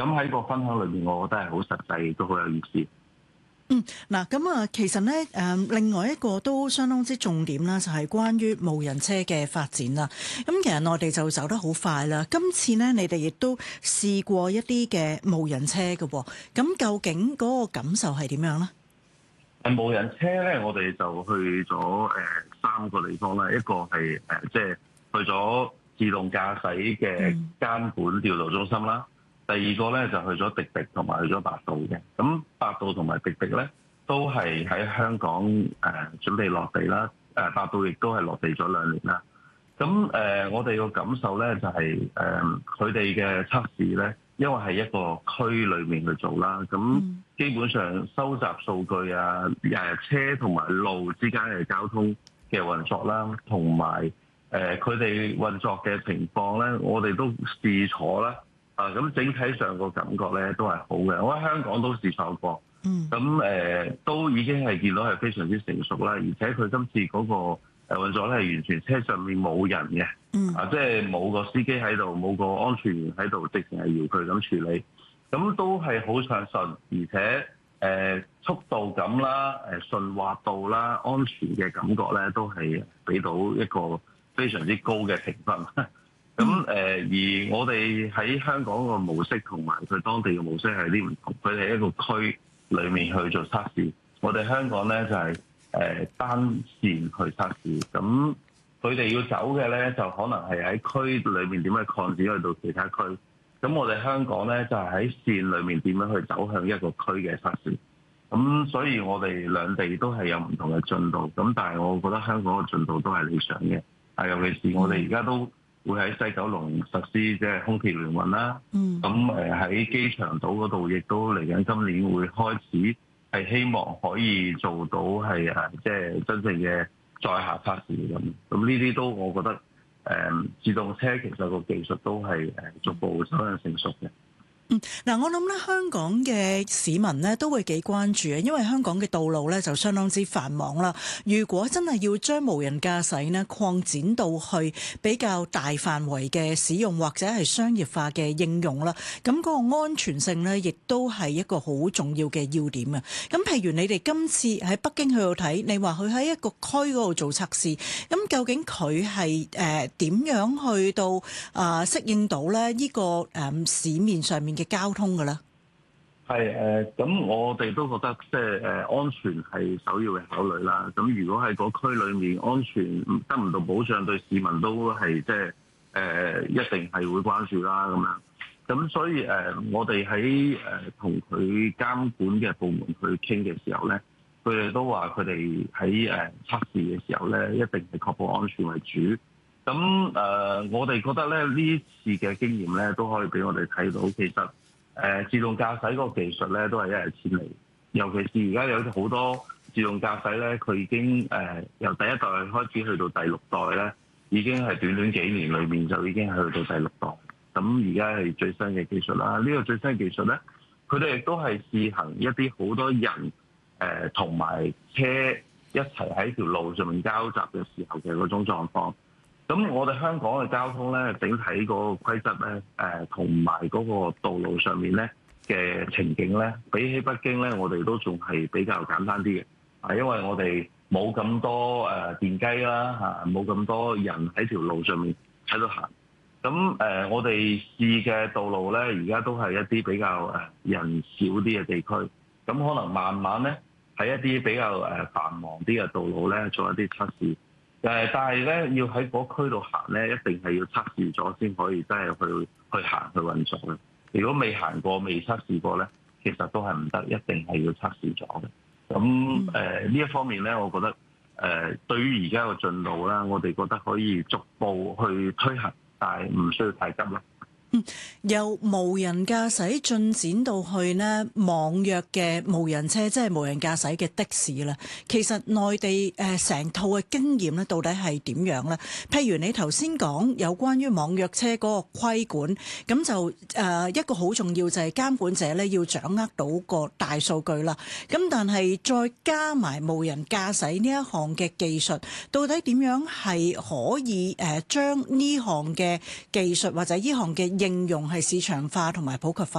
咁喺個分享裏面，我覺得係好實際，都好有意思。 嗱，咁啊，其實咧，另外一個都相當之重點啦，就係關於無人車嘅發展啦。咁其實內地就走得好快啦。今次呢，你哋亦都試過一啲嘅無人車嘅喎。咁究竟嗰個感受係點樣呢？ 無人車咧，我哋就去咗3個地方啦。一個係即係去咗自動駕駛嘅監管調度中心啦。第二個咧就去咗滴滴同埋去咗百度嘅。咁百度同埋滴滴咧都係喺香港準備落地啦。百度亦都係落地咗2年啦。咁我哋個感受咧就係佢哋嘅測試咧，因為係一個區裏面去做啦。咁基本上收集數據啊，車同埋路之間嘅交通嘅運作啦，同埋佢哋運作嘅情況咧，我哋都試坐啦。咁整體上個感覺咧都係好嘅。我喺香港都試坐過，咁都已經係見到係非常之成熟啦。而且佢今次嗰個運作咧係完全車上面冇人嘅，即係冇個司機喺度，冇個安全員喺度，直情係遙距咁處理，咁都係好暢順，而且速度感啦、順滑度啦、安全嘅感覺咧，都係俾到一個非常之高嘅評分。咁而我哋喺香港個模式同埋佢當地嘅模式係啲唔同，佢哋喺一個區裏面去做測試，我哋香港咧就係單線去測試。咁佢哋要走嘅咧就可能係喺區裏面點樣擴展去到其他區，咁我哋香港咧就係喺線裏面點樣去走向一個區嘅測試。咁所以我哋兩地都係有唔同嘅進度，咁但係我覺得香港嘅進度都係理想嘅。尤其是我哋而家都會喺西九龍實施即係空鐵聯運啦，咁喺機場島嗰度亦都嚟緊今年會開始係希望可以做到係即係真正嘅載客測試咁。咁呢啲都我覺得自動車其實個技術都係逐步走向成熟嘅。 嗱，我諗咧，香港嘅市民呢都會幾關注嘅，因為香港嘅道路呢就相當之繁忙啦。如果真係要將無人駕駛呢擴展到去比較大範圍嘅使用或者係商業化嘅應用啦，咁嗰個安全性呢亦都係一個好重要嘅要點啊。咁譬如你哋今次喺北京去到睇，你話佢喺一個區嗰度做測試，咁究竟佢係點樣去到適應到呢呢個市面上面嘅交通嘅咧？ 係咁我哋都覺得即係安全係首要嘅考慮啦。咁如果喺個區裏面安全得唔到保障，對市民都係即係一定係會關注啦咁樣。咁所以我哋喺同佢監管嘅部門去傾嘅時候咧，佢哋都話佢哋喺測試嘅時候咧，一定係確保安全為主。咁我哋覺得咧呢次嘅經驗咧，都可以俾我哋睇到其實自動駕駛嗰個技術咧都係一日千里，尤其是而家有好多自動駕駛咧，佢已經由第一代開始去到第6代咧，已經係短短幾年裏面就已經係去到第6代。咁而家係最新嘅技術啦，呢個最新嘅技術咧，佢哋亦都係試行一啲好多人同埋車一齊喺條路上面交集嘅時候嘅嗰種狀況。咁我哋香港嘅交通咧，整體個規則咧，同埋嗰個道路上面咧嘅情景咧，比起北京咧，我哋都仲係比較簡單啲嘅。因為我哋冇咁多電雞啦，冇咁多人喺條路上面喺度行。咁我哋試嘅道路咧，而家都係一啲比較人少啲嘅地區。咁可能慢慢咧，喺一啲比較繁忙啲嘅道路咧，做一啲測試。但係咧，要喺嗰區度行咧，一定係要測試咗先可以真係去行去運作嘅。如果未行過、未測試過咧，其實都係唔得，一定係要測試咗嘅。咁呢一方面咧，我覺得對於而家個進度啦，我哋覺得可以逐步去推行，但係唔需要太急咯。 由無人駕駛進展到去呢網約嘅無人車，即係無人駕駛嘅的士啦。其實內地成套嘅經驗咧，到底係點樣呢？譬如你頭先講有關於網約車嗰個規管，咁就一個好重要就係監管者咧要掌握到個大數據啦。咁但係再加埋無人駕駛呢一項嘅技術，到底點樣係可以將呢項嘅技術或者呢項嘅應用係市場化同埋普及化？